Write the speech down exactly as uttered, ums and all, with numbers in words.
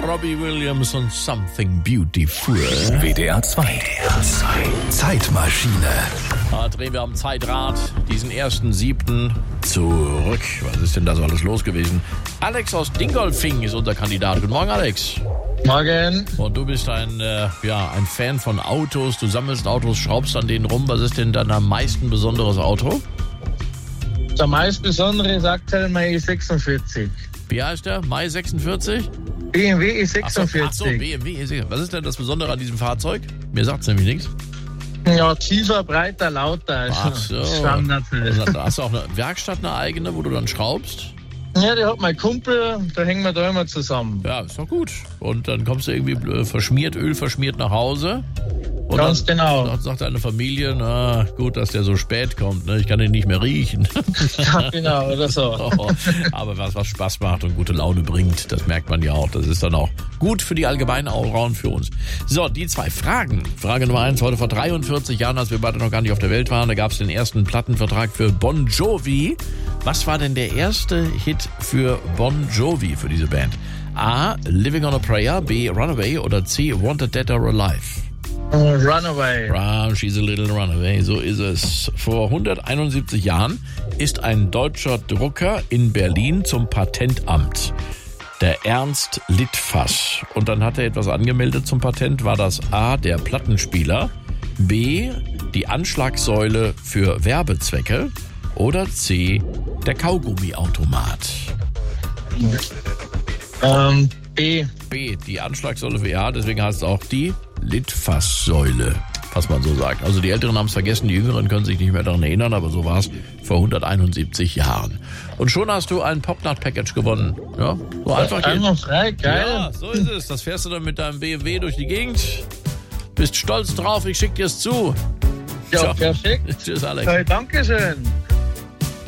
Robbie Williams und Something Beautiful. W D R zwei. Zeitmaschine. Da drehen wir am Zeitrad diesen ersten siebten zurück. Was ist denn da so alles los gewesen? Alex aus Dingolfing ist unser Kandidat. Guten Morgen, Alex. Morgen. Und du bist ein, äh, ja, ein Fan von Autos. Du sammelst Autos, schraubst an denen rum. Was ist denn dein am meisten besonderes Auto? Der meist besondere ist aktuell mein E sechsundvierzig. Wie heißt der? Mai sechsundvierzig? B M W E Ach so, sechsundvierzig. ach so, B M W E sechsundvierzig. Was ist denn das Besondere an diesem Fahrzeug? Mir sagt's nämlich nichts. Ja, tiefer, breiter, lauter. Also Ach so. Standard. Da hast du auch eine Werkstatt, eine eigene, wo du dann schraubst? Ja, die hat mein Kumpel, da hängen wir da immer zusammen. Ja, ist doch gut. Und dann kommst du irgendwie verschmiert, Öl verschmiert nach Hause. Und Ganz dann, genau. Dann sagt deine Familie, na gut, dass der so spät kommt, ne? Ich kann den nicht mehr riechen. Ja, genau, oder so. Oh, aber was, was Spaß macht und gute Laune bringt, das merkt man ja auch. Das ist dann auch gut für die allgemeine Allround für uns. So, die zwei Fragen. Frage Nummer eins, heute vor dreiundvierzig Jahren, als wir beide noch gar nicht auf der Welt waren, da gab es den ersten Plattenvertrag für Bon Jovi. Was war denn der erste Hit für Bon Jovi, für diese Band? A. Living on a Prayer, B. Runaway oder C. Wanted Dead or Alive? Runaway. Run, she's a little runaway, so ist es. Vor hunderteinundsiebzig Jahren ist ein deutscher Drucker in Berlin zum Patentamt. Der Ernst Littfass. Und dann hat er etwas angemeldet zum Patent. War das A, der Plattenspieler, B, die Anschlagsäule für Werbezwecke oder C, der Kaugummiautomat? Ähm, B. B, die Anschlagsäule für, ja, deswegen heißt es auch die Littfasssäule, was man so sagt. Also die Älteren haben es vergessen, die Jüngeren können sich nicht mehr daran erinnern, aber so war es vor hunderteinundsiebzig Jahren. Und schon hast du ein Popnut-Package gewonnen. Ja, so einfach geht. Einmal frei, geil. Ja, so ist es. Das fährst du dann mit deinem B M W durch die Gegend. Bist stolz drauf, ich schick dir es zu. Ja, Ciao. perfekt. Tschüss, Alex. Hey, Dankeschön.